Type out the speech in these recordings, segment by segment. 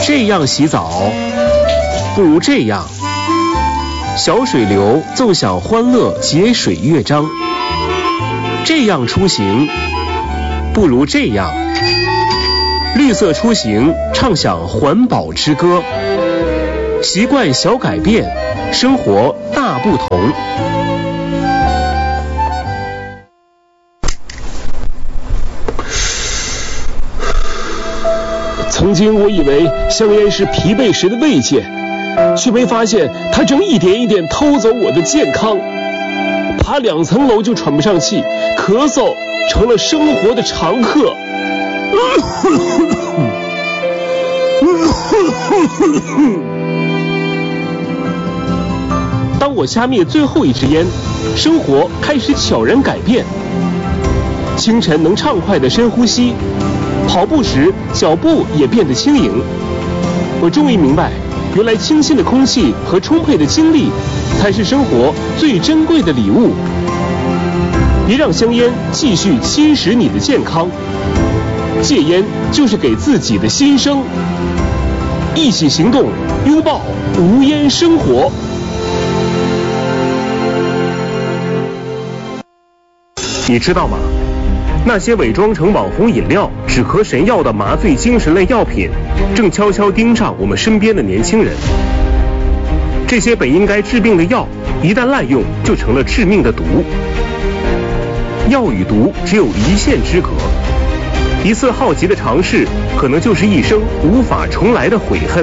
这样洗澡，不如这样。小水流奏响欢乐节水乐章。这样出行，不如这样。绿色出行，唱响环保之歌。习惯小改变，生活大不同。 曾经我以为香烟是疲惫时的慰藉，却没发现它正一点一点偷走我的健康。爬2层楼就喘不上气，咳嗽成了生活的常客。当我掐灭最后一支烟，生活开始悄然改变。清晨能畅快地深呼吸，跑步时脚步也变得轻盈。我终于明白，原来清新的空气和充沛的精力才是生活最珍贵的礼物。别让香烟继续侵蚀你的健康，戒烟就是给自己的新生。一起行动，拥抱无烟生活。你知道吗？那些伪装成网红饮料、止咳神药的麻醉精神类药品，正悄悄盯上我们身边的年轻人。这些本应该治病的药，一旦滥用，就成了致命的毒。药与毒只有一线之隔，一次好奇的尝试，可能就是一生无法重来的悔恨。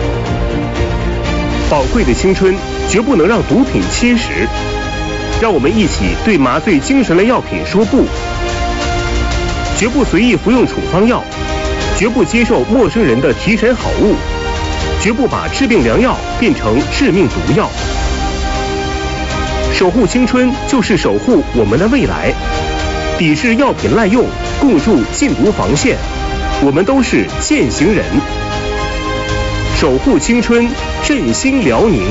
宝贵的青春，绝不能让毒品侵蚀。让我们一起对麻醉精神类药品说不。绝不随意服用处方药，绝不接受陌生人的提神好物，绝不把治病良药变成致命毒药。守护青春就是守护我们的未来，抵制药品滥用，共筑禁毒防线。我们都是践行人，守护青春，振兴辽宁。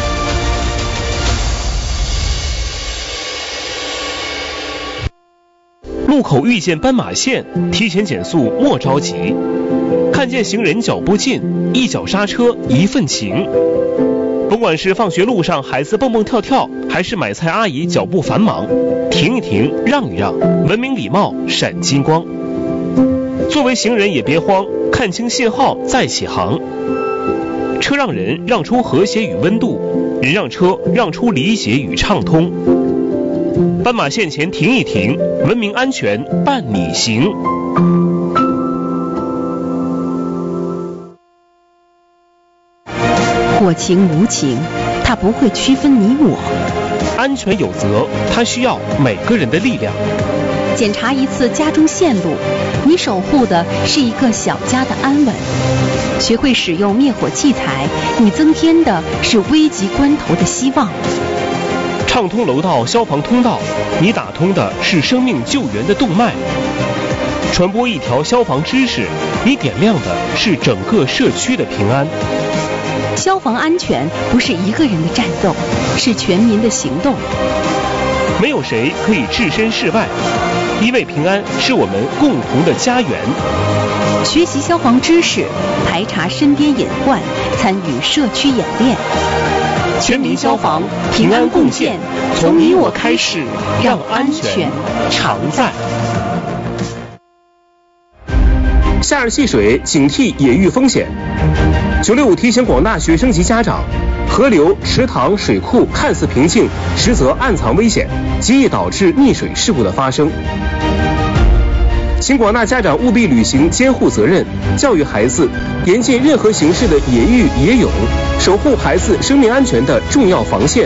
路口遇见斑马线，提前减速莫着急。看见行人脚步近，一脚刹车一份情。甭管是放学路上孩子蹦蹦跳跳，还是买菜阿姨脚步繁忙，停一停，让一让，文明礼貌闪金光。作为行人也别慌，看清信号再起航。车让人让出和谐与温度，人让车让出理解与畅通。斑马线前停一停，文明安全伴你行。 我情无情，它不会区分你我。 安全有责，它需要每个人的力量。 检查一次家中线路，你守护的是一个小家的安稳。学会使用灭火器材，你增添的是危急关头的希望。 畅通楼道消防通道，你打通的是生命救援的动脉。传播一条消防知识，你点亮的是整个社区的平安。 消防安全不是一个人的战斗，是全民的行动。 没有谁可以置身事外，因为平安是我们共同的家园。 学习消防知识，排查身边隐患，参与社区演练。 全民消防，平安共建，从你我开始，让安全常在。夏日戏水，警惕野浴风险。965提醒广大学生及家长，河流、池塘、水库看似平静，实则暗藏危险，极易导致溺水事故的发生。请广大家长务必履行监护责任，教育孩子严禁任何形式的野浴野泳，守护孩子生命安全的重要防线。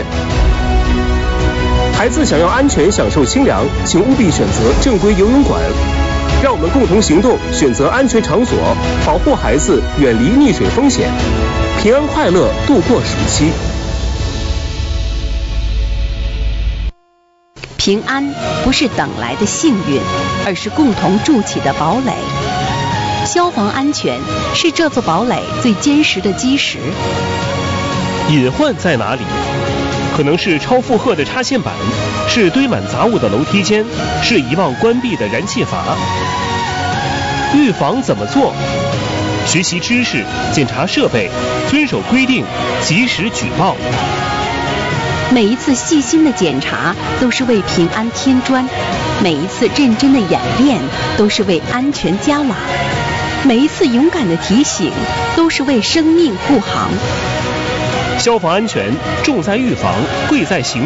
孩子想要安全享受清凉，请务必选择正规游泳馆。让我们共同行动，选择安全场所，保护孩子远离溺水风险，平安快乐度过暑期。 平安不是等来的幸运，而是共同筑起的堡垒。消防安全是这座堡垒最坚实的基石。 隐患在哪里？可能是超负荷的插线板，是堆满杂物的楼梯间，是遗忘关闭的燃气阀。预防怎么做？ 学习知识，检查设备，遵守规定，及时举报。 每一次细心的检查都是为平安添砖，每一次认真的演练都是为安全加瓦，每一次勇敢的提醒都是为生命护航。 消防安全重在预防，贵在行